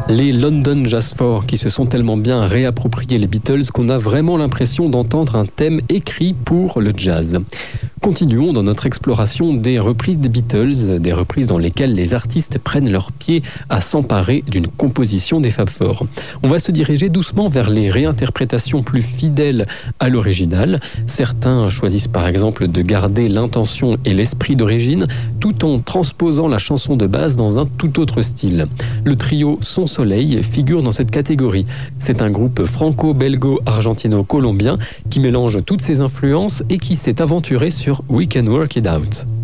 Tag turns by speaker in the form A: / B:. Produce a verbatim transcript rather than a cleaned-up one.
A: Les London Jazz Four qui se sont tellement bien réappropriés les Beatles qu'on a vraiment l'impression d'entendre un thème écrit pour le jazz. Continuons dans notre exploration des reprises des Beatles, des reprises dans lesquelles les artistes prennent leur pied à s'emparer d'une composition des Fab Four. On va se diriger doucement vers les réinterprétations plus fidèles à l'original. Certains choisissent par exemple de garder l'intention et l'esprit d'origine tout en transposant la chanson de base dans un tout autre style. Le trio Son Soleil figure dans cette catégorie. C'est un groupe franco-belgo-argentino-colombien qui mélange toutes ses influences et qui s'est aventuré sur We Can Work It Out.